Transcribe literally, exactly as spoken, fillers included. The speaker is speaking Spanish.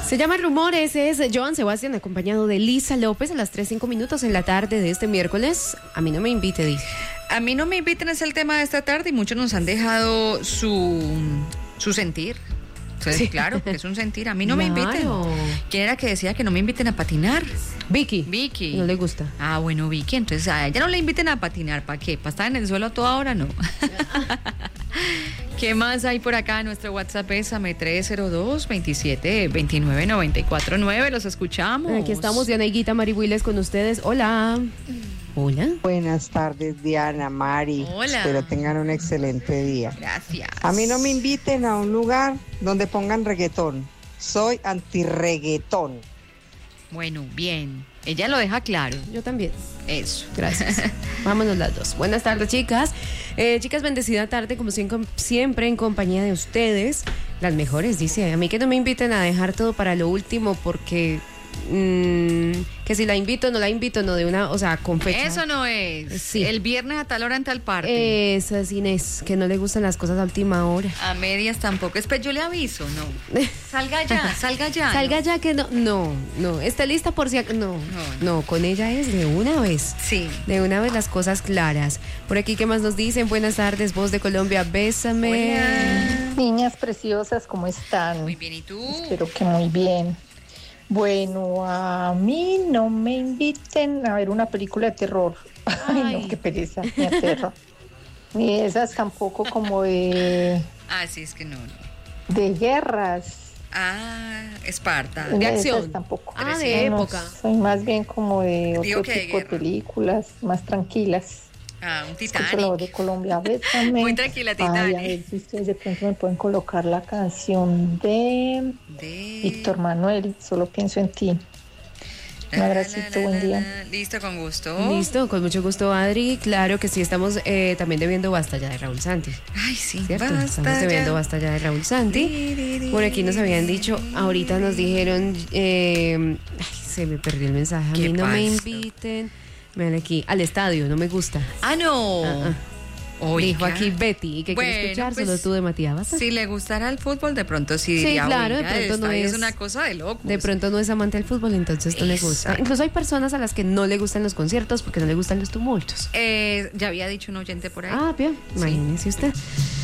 Se llama Rumores, es Joan Sebastián acompañado de Lisa López a las tres cinco minutos en la tarde de este miércoles. A mí no me invite, dice. A mí no me inviten, es el tema de esta tarde y muchos nos han dejado su, su sentir. Entonces, sí. Claro, que es un sentir. A mí no claro. me inviten. ¿Quién era que decía que no me inviten a patinar? Vicky. Vicky. No le gusta. Ah, bueno, Vicky. Entonces a ella no le inviten a patinar. ¿Para qué? ¿Para estar en el suelo a toda hora? No. ¿Qué más hay por acá? Nuestro WhatsApp es tres cero dos, veintisiete, veintinueve, noventa y cuatro nueve. Los escuchamos. Aquí estamos, Diana Higuita, Mari Willes con ustedes. Hola. Hola. Buenas tardes, Diana, Mari. Hola. Espero tengan un excelente día. Gracias. A mí no me inviten a un lugar donde pongan reggaetón. Soy anti-reggaetón. Bueno, bien. Ella lo deja claro. Yo también. Eso. Gracias. Vámonos las dos. Buenas tardes, chicas. Eh, chicas, bendecida tarde, como siempre, en compañía de ustedes. Las mejores, dice. A mí que no me inviten a dejar todo para lo último porque... Mm, que si la invito, no la invito, no de una, o sea, con fecha. Eso no es. Sí. El viernes a tal hora en tal parte. Eso es Inés, que no le gustan las cosas a última hora. A medias tampoco. Espera, yo le aviso, no. Salga ya, salga ya. Salga no. ya que no, no, no. Está lista por si acaso. No, no, no, con ella es de una vez. Sí. De una vez las cosas claras. Por aquí, ¿qué más nos dicen? Buenas tardes, voz de Colombia, bésame. Hola. Niñas preciosas, ¿cómo están? Muy bien, ¿y tú? Espero que muy bien. Bueno, a mí no me inviten a ver una película de terror. Ay, Ay no, qué pereza, me aterra. Ni esas tampoco como de... Ah, sí, es que no, no. De guerras. Ah, Esparta. De acción. Esas tampoco. Ah, de no, época. Soy más bien como de Digo otro que tipo de de películas, más tranquilas. Ah, un Escucho la Titanic. voz de Colombia, bésame. Muy tranquila, Ay, Titanic. a ver si ustedes de pronto me pueden colocar la canción de, de... Víctor Manuel, Solo pienso en ti. Un abracito, buen día. Listo, con gusto. Listo, con mucho gusto, Adri. Claro que sí, estamos eh, también debiendo Basta Ya de Raúl Santi. Ay, sí, ¿cierto? basta Estamos debiendo ya. Basta Ya de Raúl Santi. Por aquí nos habían dicho, ahorita nos dijeron, eh, ay, se me perdió el mensaje. A mí no me inviten. Miren aquí, al estadio, no me gusta. Ah, no. Uh-uh. Oiga. Dijo aquí Betty, ¿y que bueno, quiere escuchar? pues, Solo tú de Matías Basta. Si le gustara el fútbol, de pronto sí Sí, diría, claro, de oiga, pronto no es, es una cosa de locos. De pronto no es amante del fútbol, entonces no le gusta. Exacto. Incluso hay personas a las que no le gustan los conciertos porque no le gustan los tumultos. Eh, ya había dicho un oyente por ahí. Ah, bien, Sí. imagínese usted.